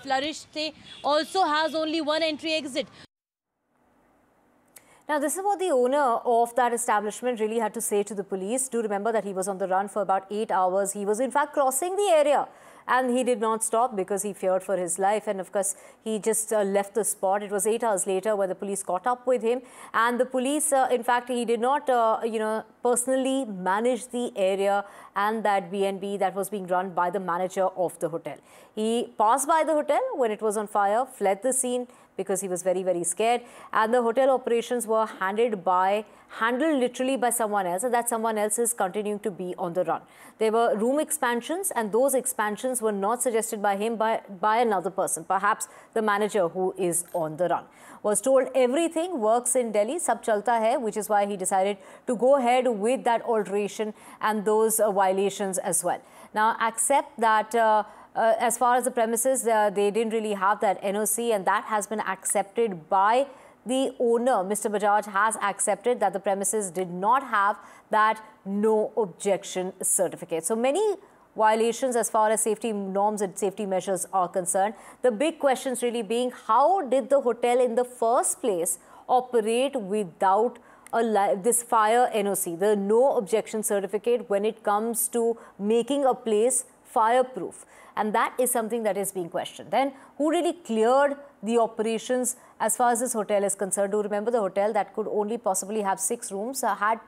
Flourish Stay also has only one entry exit. Now, this is what the owner of that establishment really had to say to the police. Do remember that he was on the run for about 8 hours. He was in fact crossing the area and he did not stop because he feared for his life. And of course, he just left the spot. It was 8 hours later when the police caught up with him. And the police, in fact, he did not, personally manage the area and that B&B that was being run by the manager of the hotel. He passed by the hotel when it was on fire, fled the scene because he was very, very scared. And the hotel operations were handled literally by someone else, and that someone else is continuing to be on the run. There were room expansions, and those expansions were not suggested by him, by another person, perhaps the manager who is on the run. Was told everything works in Delhi, sab chalta hai, which is why he decided to go ahead with that alteration and those violations as well. Now, accept that as far as the premises, they didn't really have that NOC, and that has been accepted by the owner. Mr. Bajaj has accepted that the premises did not have that no objection certificate. So many violations as far as safety norms and safety measures are concerned. The big questions really being, how did the hotel in the first place operate without this fire NOC, the no objection certificate, when it comes to making a place fireproof? And that is something that is being questioned. Then, who really cleared the operations as far as this hotel is concerned? Do remember the hotel that could only possibly have 6 rooms had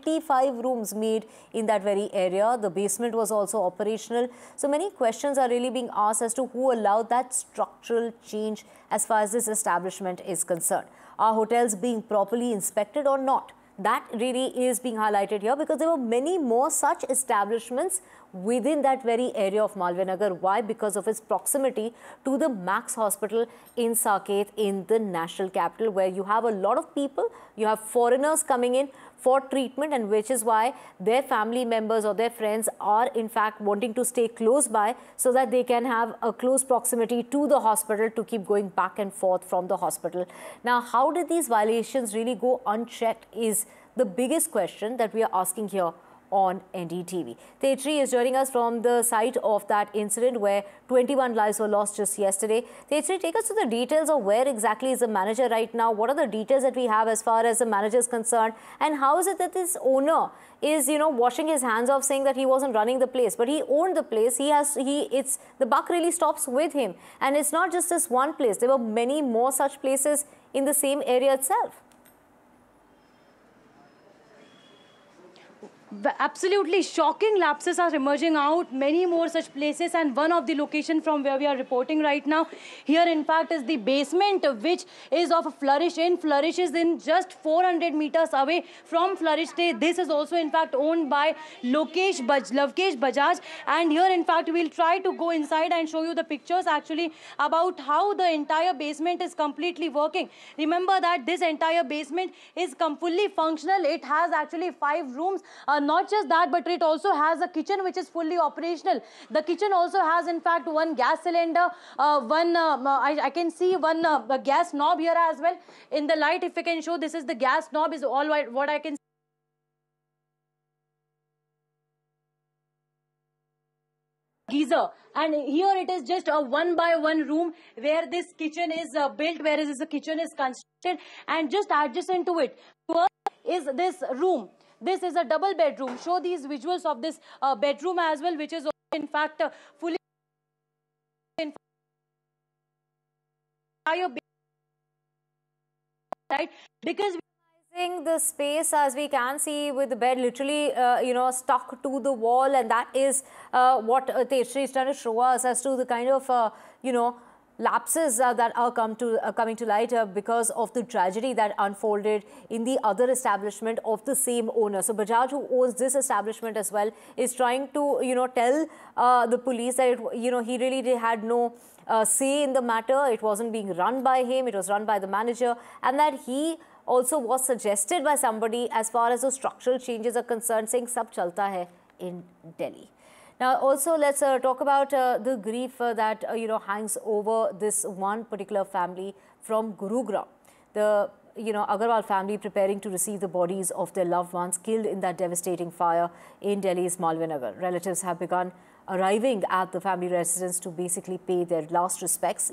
25 rooms made in that very area. The basement was also operational. So many questions are really being asked as to who allowed that structural change as far as this establishment is concerned. Are hotels being properly inspected or not? That really is being highlighted here because there were many more such establishments within that very area of Malviya Nagar. Why? Because of its proximity to the Max Hospital in Saket in the national capital, where you have a lot of people, you have foreigners coming in for treatment, and which is why their family members or their friends are in fact wanting to stay close by so that they can have a close proximity to the hospital to keep going back and forth from the hospital. Now, how did these violations really go unchecked is the biggest question that we are asking here on NDTV. Tetri is joining us from the site of that incident where 21 lives were lost just yesterday. Tetri, take us to the details of where exactly is the manager right now. What are the details that we have as far as the manager is concerned? And how is it that this owner is, washing his hands off, saying that he wasn't running the place, but he owned the place. The buck really stops with him. And it's not just this one place. There were many more such places in the same area itself. Absolutely shocking lapses are emerging out, many more such places, and one of the location from where we are reporting right now here in fact is the basement, which is of Flourish Inn. Flourish is in just 400 meters away from Flourish Stay. This is also in fact owned by Lavkesh Bajaj, and here in fact we'll try to go inside and show you the pictures actually about how the entire basement is completely working. Remember that this entire basement is fully functional. It has actually 5 rooms. Not just that, but it also has a kitchen which is fully operational. The kitchen also has in fact one gas cylinder, I can see one gas knob here as well. In the light, if I can show, this is the gas knob, is all what I can see. Geyser, and here it is just a 1-by-1 room where this kitchen is built, whereas this kitchen is constructed, and just adjacent to it is this room. This is a double bedroom. Show these visuals of this bedroom as well, which is in fact fully right, because the space, as we can see, with the bed literally stuck to the wall, and that is what Tetri is trying to show us as to the kind of lapses that are coming to light because of the tragedy that unfolded in the other establishment of the same owner. So Bajaj, who owns this establishment as well, is trying to tell the police that he really had no say in the matter. It wasn't being run by him, it was run by the manager, and that he also was suggested by somebody as far as the structural changes are concerned, saying sab chalta hai in Delhi. Now, also, let's talk about the grief that hangs over this one particular family from Gurugram. The Agarwal family preparing to receive the bodies of their loved ones killed in that devastating fire in Delhi's Malviya Nagar. Relatives have begun arriving at the family residence to basically pay their last respects.